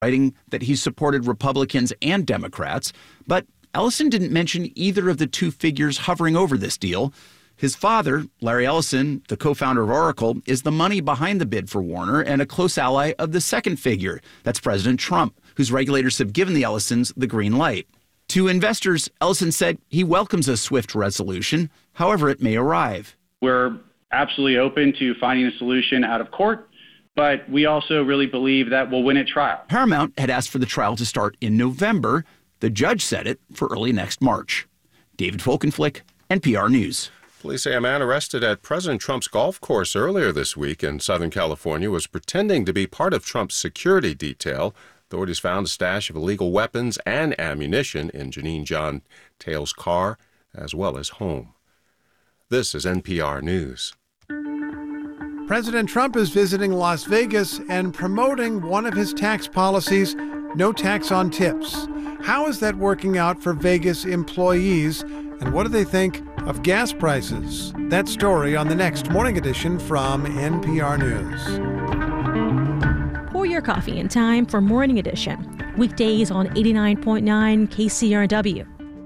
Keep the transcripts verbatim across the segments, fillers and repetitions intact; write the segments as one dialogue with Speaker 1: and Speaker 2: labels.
Speaker 1: writing that he supported Republicans and Democrats. But Ellison didn't mention either of the two figures hovering over this deal. His father, Larry Ellison, the co-founder of Oracle, is the money behind the bid for Warner and a close ally of the second figure. That's President Trump, whose regulators have given the Ellisons the green light. To investors, Ellison said he welcomes a swift resolution, however it may arrive.
Speaker 2: We're absolutely open to finding a solution out of court, but we also really believe that we'll win at trial.
Speaker 1: Paramount had asked for the trial to start in November. The judge set it for early next March. David Folkenflik, N P R News.
Speaker 3: Police say a man arrested at President Trump's golf course earlier this week in Southern California was pretending to be part of Trump's security detail. Authorities found a stash of illegal weapons and ammunition in Janine John Tayl's car, as well as home. This is N P R News.
Speaker 4: President Trump is visiting Las Vegas and promoting one of his tax policies, no tax on tips. How is that working out for Vegas employees, and what do they think of gas prices? That story on the next Morning Edition from N P R News.
Speaker 5: Pour your coffee in time for Morning Edition. Weekdays on eighty-nine point nine K C R W.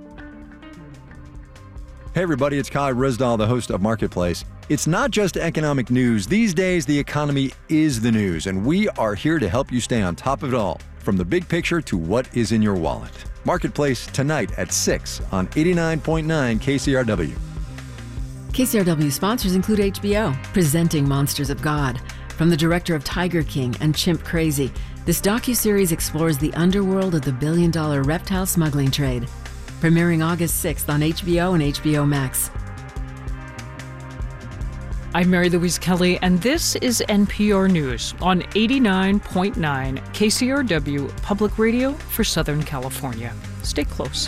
Speaker 6: Hey everybody, it's Kai Risdahl, the host of Marketplace. It's not just economic news. These days, the economy is the news, and we are here to help you stay on top of it all, from the big picture to what is in your wallet. Marketplace tonight at six on eighty-nine point nine K C R W.
Speaker 7: K C R W sponsors include H B O, presenting Monsters of God. From the director of Tiger King and Chimp Crazy, this docuseries explores the underworld of the billion-dollar reptile smuggling trade. Premiering August sixth on H B O and H B O Max.
Speaker 8: I'm Mary Louise Kelly, and this is N P R News on eighty-nine point nine K C R W Public Radio for Southern California. Stay close.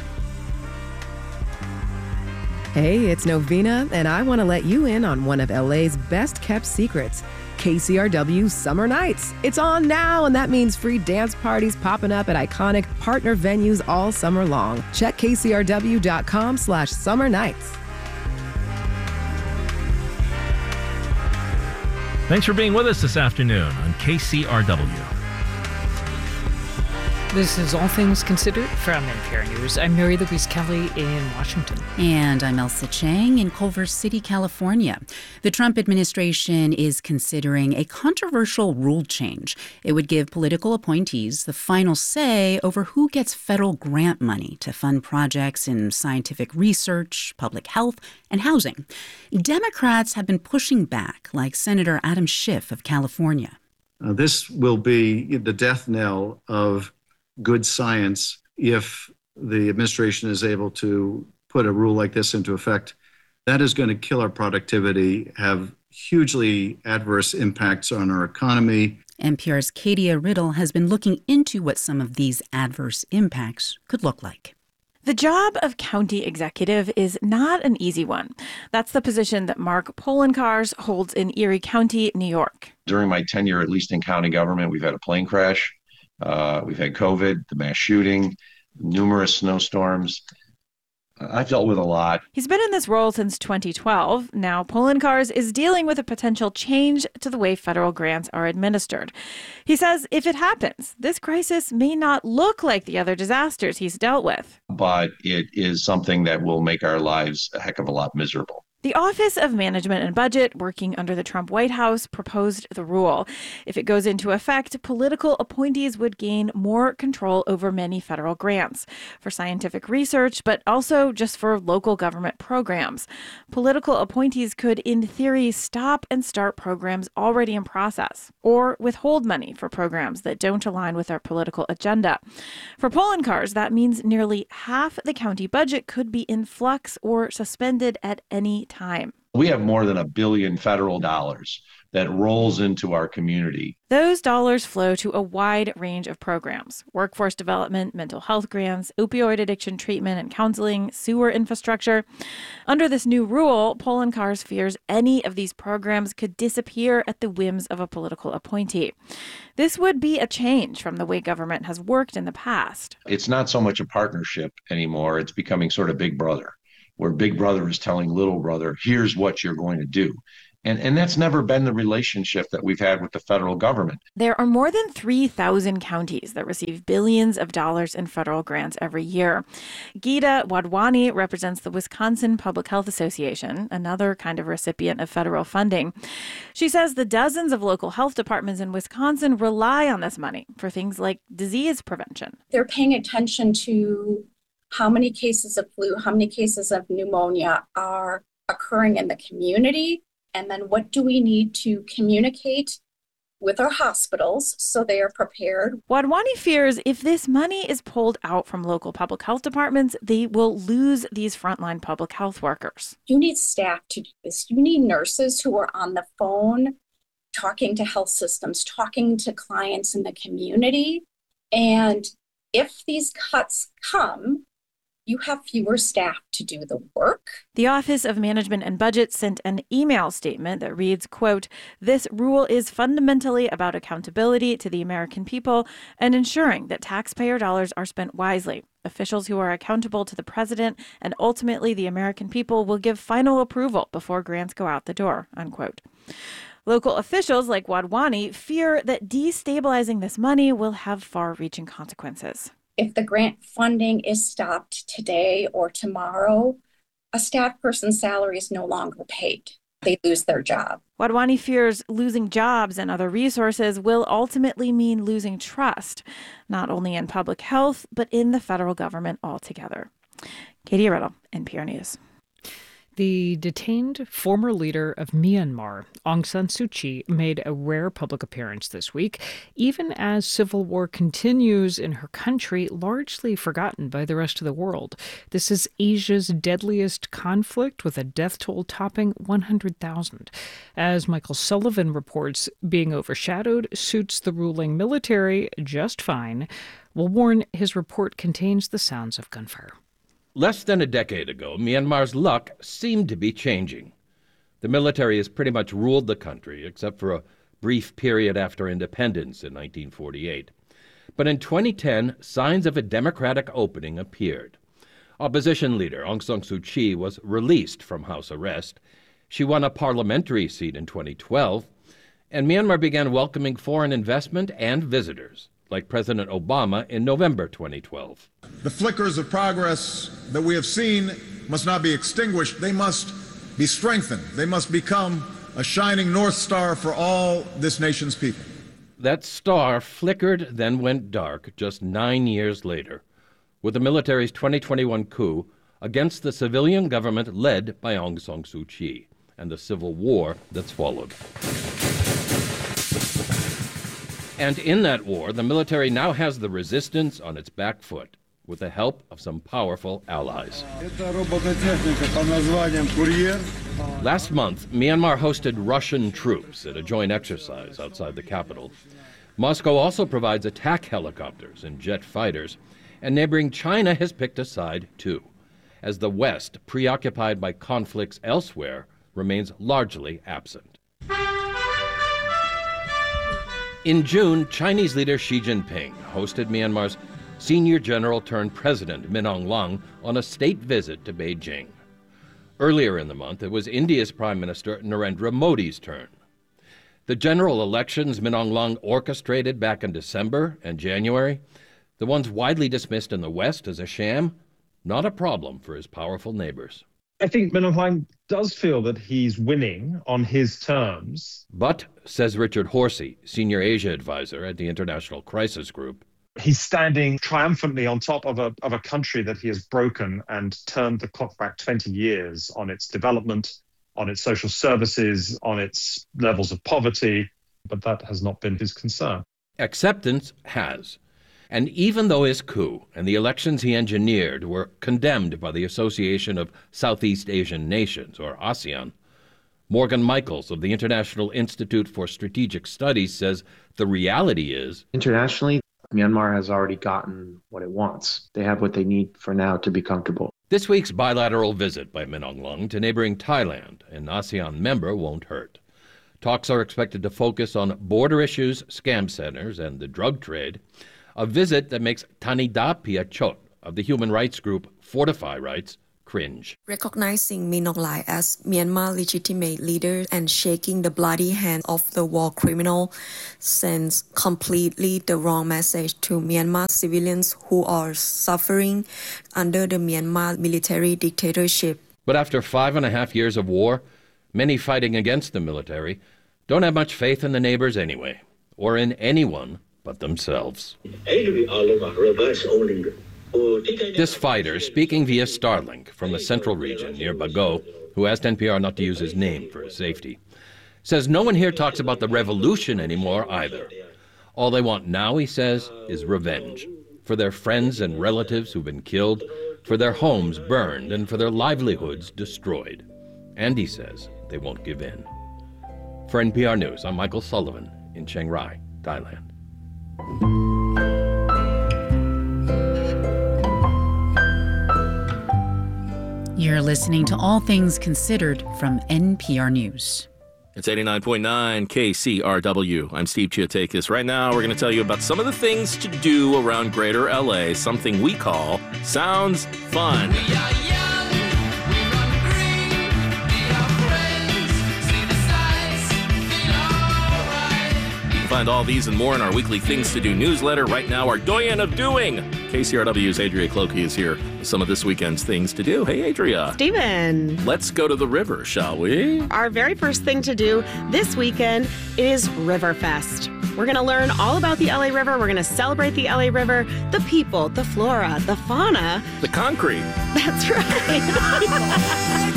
Speaker 9: Hey, it's Novena, and I want to let you in on one of L A's best-kept secrets, K C R W Summer Nights. It's on now, and that means free dance parties popping up at iconic partner venues all summer long. Check K C R W dot com slash summer nights.
Speaker 10: Thanks for being with us this afternoon on K C R W.
Speaker 8: This is All Things Considered from N P R News. I'm Mary Louise Kelly in Washington.
Speaker 11: And I'm Elsa Chang in Culver City, California. The Trump administration is considering a controversial rule change. It would give political appointees the final say over who gets federal grant money to fund projects in scientific research, public health, and housing. Democrats have been pushing back, like Senator Adam Schiff of California.
Speaker 12: Uh, this will be the death knell of good science if the administration is able to put a rule like this into effect. That is going to kill our productivity, have hugely adverse impacts on our economy.
Speaker 11: N P R's Katia Riddle has been looking into what some of these adverse impacts could look like.
Speaker 13: The job of county executive is not an easy one. That's the position that Mark Poloncarz holds in Erie County, New York.
Speaker 14: During my tenure, at least in county government, we've had a plane crash. Uh, we've had COVID, the mass shooting, numerous snowstorms. I've dealt with a lot.
Speaker 13: He's been in this role since twenty twelve. Now Poloncarz is dealing with a potential change to the way federal grants are administered. He says if it happens, this crisis may not look like the other disasters he's dealt with.
Speaker 14: But it is something that will make our lives a heck of a lot miserable.
Speaker 13: The Office of Management and Budget, working under the Trump White House, proposed the rule. If it goes into effect, political appointees would gain more control over many federal grants for scientific research, but also just for local government programs. Political appointees could, in theory, stop and start programs already in process, or withhold money for programs that don't align with their political agenda. For Poloncarz, that means nearly half the county budget could be in flux or suspended at any time.
Speaker 14: We have more than a billion federal dollars that rolls into our community.
Speaker 13: Those dollars flow to a wide range of programs: workforce development, mental health grants, opioid addiction treatment and counseling, sewer infrastructure. Under this new rule, Poloncarz fears any of these programs could disappear at the whims of a political appointee. This would be a change from the way government has worked in the past.
Speaker 14: It's not so much a partnership anymore. It's becoming sort of Big Brother, where Big Brother is telling little brother, here's what you're going to do. And, and that's never been the relationship that we've had with the federal government.
Speaker 13: There are more than three thousand counties that receive billions of dollars in federal grants every year. Geeta Wadhwani represents the Wisconsin Public Health Association, another kind of recipient of federal funding. She says the dozens of local health departments in Wisconsin rely on this money for things like disease prevention.
Speaker 15: They're paying attention to how many cases of flu, how many cases of pneumonia are occurring in the community. And then what do we need to communicate with our hospitals so they are prepared?
Speaker 13: Wadhwani fears if this money is pulled out from local public health departments, they will lose these frontline public health workers.
Speaker 15: You need staff to do this. You need nurses who are on the phone, talking to health systems, talking to clients in the community. And if these cuts come, you have fewer staff to do the work.
Speaker 13: The Office of Management and Budget sent an email statement that reads, quote, "This rule is fundamentally about accountability to the American people and ensuring that taxpayer dollars are spent wisely. Officials who are accountable to the president and ultimately the American people will give final approval before grants go out the door," unquote. Local officials like Wadhwani fear that destabilizing this money will have far-reaching consequences.
Speaker 15: If the grant funding is stopped today or tomorrow, a staff person's salary is no longer paid. They lose their job.
Speaker 13: Wadhwani fears losing jobs and other resources will ultimately mean losing trust, not only in public health, but in the federal government altogether. Katie Riddle, N P R News.
Speaker 8: The detained former leader of Myanmar, Aung San Suu Kyi, made a rare public appearance this week, even as civil war continues in her country, largely forgotten by the rest of the world. This is Asia's deadliest conflict, with a death toll topping one hundred thousand. As Michael Sullivan reports, being overshadowed suits the ruling military just fine. We'll warn his report contains the sounds of gunfire.
Speaker 16: Less than a decade ago, Myanmar's luck seemed to be changing. The military has pretty much ruled the country, except for a brief period after independence in nineteen forty-eight. But in twenty ten, signs of a democratic opening appeared. Opposition leader Aung San Suu Kyi was released from house arrest. She won a parliamentary seat in twenty twelve, and Myanmar began welcoming foreign investment and visitors, like President Obama in November twenty twelve.
Speaker 17: The flickers of progress that we have seen must not be extinguished. They must be strengthened. They must become a shining North Star for all this nation's people.
Speaker 16: That star flickered, then went dark just nine years later, with the military's twenty twenty-one coup against the civilian government led by Aung San Suu Kyi and the civil war that's followed. And in that war, the military now has the resistance on its back foot, with the help of some powerful allies. Last month, Myanmar hosted Russian troops at a joint exercise outside the capital. Moscow also provides attack helicopters and jet fighters, and neighboring China has picked a side too, as the West, preoccupied by conflicts elsewhere, remains largely absent. In June, Chinese leader Xi Jinping hosted Myanmar's senior general turned president Min Aung Hlaing on a state visit to Beijing. Earlier in the month, it was India's Prime Minister Narendra Modi's turn. The general elections Min Aung Hlaing orchestrated back in December and January, the ones widely dismissed in the West as a sham, not a problem for his powerful neighbors.
Speaker 18: I think Min Aung Hlaing does feel that he's winning on his terms.
Speaker 16: But, says Richard Horsey, senior Asia advisor at the International Crisis Group,
Speaker 18: he's standing triumphantly on top of a, of a country that he has broken and turned the clock back twenty years on its development, on its social services, on its levels of poverty. But that has not been his concern.
Speaker 16: Acceptance has. And even though his coup and the elections he engineered were condemned by the Association of Southeast Asian Nations, or ASEAN, Morgan Michaels of the International Institute for Strategic Studies says the reality is,
Speaker 19: internationally, Myanmar has already gotten what it wants. They have what they need for now to be comfortable.
Speaker 16: This week's bilateral visit by Min Aung Hlaing to neighboring Thailand, an ASEAN member, won't hurt. Talks are expected to focus on border issues, scam centers, and the drug trade. A visit that makes Tanida Piachot of the human rights group Fortify Rights cringe.
Speaker 20: Recognizing Min Aung Hlaing as Myanmar's legitimate leader and shaking the bloody hand of the war criminal sends completely the wrong message to Myanmar civilians who are suffering under the Myanmar military dictatorship.
Speaker 16: But after five and a half years of war, many fighting against the military don't have much faith in the neighbors anyway, or in anyone but themselves. This fighter, speaking via Starlink from the central region near Bago, who asked N P R not to use his name for his safety, says no one here talks about the revolution anymore either. All they want now, he says, is revenge for their friends and relatives who've been killed, for their homes burned, and for their livelihoods destroyed. And he says they won't give in. For N P R News, I'm Michael Sullivan in Chiang Rai, Thailand.
Speaker 11: You're listening to All Things Considered from N P R News.
Speaker 21: It's eighty-nine point nine K C R W. I'm Steve Chiotakis. Right now, we're going to tell you about some of the things to do around Greater L A, something we call Sounds Fun. We are young, we run green, be our friends, see the sights, feel alright. You can find all these and more in our weekly Things to Do newsletter. Right now, our doyen of doing, K C R W's Adria Clokey is here with some of this weekend's things to do. Hey, Adria.
Speaker 22: Steven.
Speaker 21: Let's go to the river, shall we?
Speaker 22: Our very first thing to do this weekend is Riverfest. We're going to learn all about the L A River. We're going to celebrate the L A River, the people, the flora, the fauna.
Speaker 21: The concrete.
Speaker 22: That's right.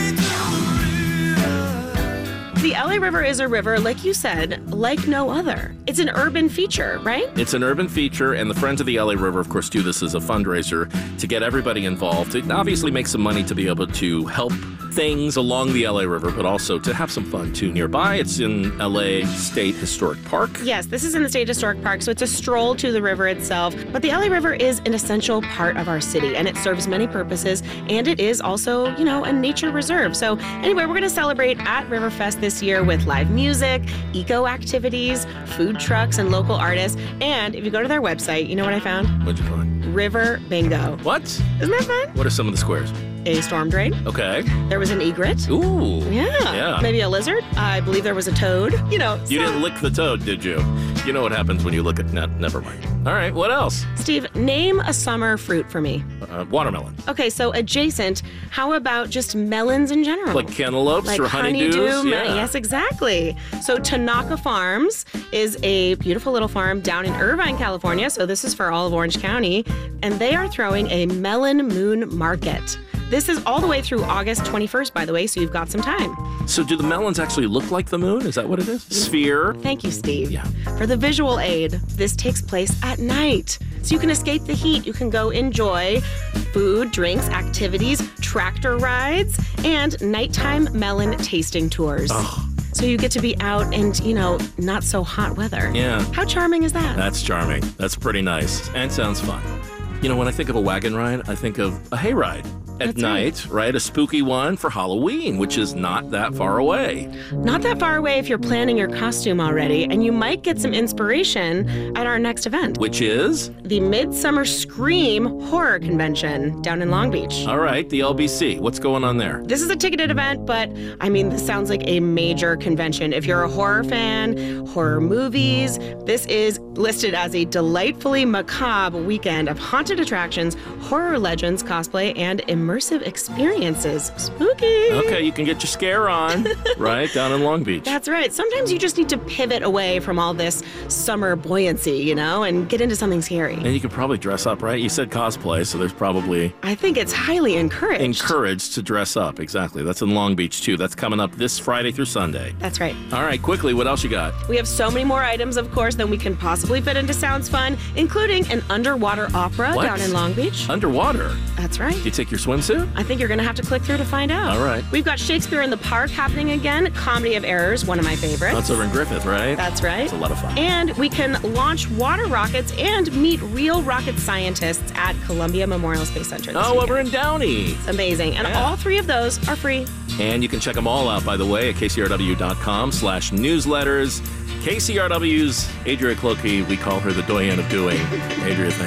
Speaker 22: The L A River is a river, like you said, like no other. It's an urban feature, right?
Speaker 21: It's an urban feature, and the Friends of the L A River, of course, do this as a fundraiser to get everybody involved. It obviously makes some money to be able to help things along the L A River, but also to have some fun, too, nearby. It's in L A State Historic Park.
Speaker 22: Yes, this is in the State Historic Park, so it's a stroll to the river itself. But the L A River is an essential part of our city, and it serves many purposes, and it is also, you know, a nature reserve. So anyway, we're going to celebrate at Riverfest this year with live music, eco activities, food trucks, and local artists. And if you go to their website, you know what I found?
Speaker 21: What'd you find?
Speaker 22: River Bingo.
Speaker 21: What?
Speaker 22: Isn't that fun?
Speaker 21: What are some of the squares?
Speaker 22: A storm drain.
Speaker 21: Okay.
Speaker 22: There was an egret.
Speaker 21: Ooh.
Speaker 22: Yeah.
Speaker 21: Yeah.
Speaker 22: Maybe a lizard. I believe there was a toad. You know.
Speaker 21: You
Speaker 22: so...
Speaker 21: didn't lick the toad, did you? You know what happens when you look at... No, never mind. All right, what else?
Speaker 22: Steve, name a summer fruit for me.
Speaker 21: Uh, watermelon.
Speaker 22: Okay, so adjacent, how about just melons in general?
Speaker 21: Like cantaloupes
Speaker 22: like
Speaker 21: or honeydews?
Speaker 22: Honeydew,
Speaker 21: yeah.
Speaker 22: Yes, exactly. So Tanaka Farms is a beautiful little farm down in Irvine, California. So this is for all of Orange County. And they are throwing a melon moon market. This is all the way through August twenty-first, by the way, so you've got some time.
Speaker 21: So do the melons actually look like the moon? Is that what it is? Sphere?
Speaker 22: Thank you, Steve.
Speaker 21: Yeah.
Speaker 22: For the visual aid, this takes place at night. So you can escape the heat. You can go enjoy food, drinks, activities, tractor rides, and nighttime melon tasting tours.
Speaker 21: Oh.
Speaker 22: So you get to be out and, you know, not so hot weather.
Speaker 21: Yeah.
Speaker 22: How charming is that?
Speaker 21: That's charming. That's pretty nice. And sounds fun. You know, when I think of a wagon ride, I think of a hayride. At
Speaker 22: That's
Speaker 21: night, right. right? A spooky one for Halloween, which is not that far away.
Speaker 22: Not that far away if you're planning your costume already, and you might get some inspiration at our next event.
Speaker 21: Which is?
Speaker 22: The Midsummer Scream Horror Convention down in Long Beach.
Speaker 21: All right, the L B C. What's going on there?
Speaker 22: This is a ticketed event, but I mean, this sounds like a major convention. If you're a horror fan, horror movies, this is listed as a delightfully macabre weekend of haunted attractions, horror legends, cosplay, and immersive experiences. Spooky.
Speaker 21: Okay, you can get your scare on, right, down in Long Beach.
Speaker 22: That's right. Sometimes you just need to pivot away from all this summer buoyancy, you know, and get into something scary.
Speaker 21: And you could probably dress up, right? You said cosplay, so there's probably...
Speaker 22: I think it's highly encouraged.
Speaker 21: Encouraged to dress up, exactly. That's in Long Beach, too. That's coming up this Friday through Sunday.
Speaker 22: That's right.
Speaker 21: All right, quickly, what else you got?
Speaker 22: We have so many more items, of course, than we can possibly fit into Sounds Fun, including an underwater opera
Speaker 21: What?
Speaker 22: down in Long Beach.
Speaker 21: Underwater?
Speaker 22: That's right.
Speaker 21: Do you take your swimsuit?
Speaker 22: I think you're going to have to click through to find out.
Speaker 21: All right.
Speaker 22: We've got Shakespeare in the Park happening again, Comedy of Errors, one of my favorites.
Speaker 21: That's over in Griffith, right?
Speaker 22: That's right.
Speaker 21: It's a lot of fun.
Speaker 22: And we can launch water rockets and meet real rocket scientists at Columbia Memorial Space Center. This
Speaker 21: Oh,
Speaker 22: weekend.
Speaker 21: over in Downey.
Speaker 22: It's amazing. And
Speaker 21: Yeah.
Speaker 22: all three of those are free.
Speaker 21: And you can check them all out, by the way, at kcrw.com slash newsletters. K C R W's Adria Clokey, we call her the doyen of doing. Adria, thanks.